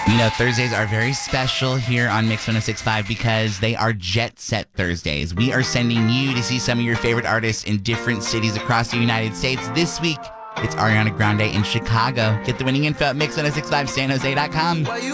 You know, Thursdays are very special here on Mix 106.5 because they are Jet Set Thursdays. We are sending you to see some of your favorite artists in different cities across the United States. This week, it's Ariana Grande in Chicago. Get the winning info at Mix 106.5SanJose.com.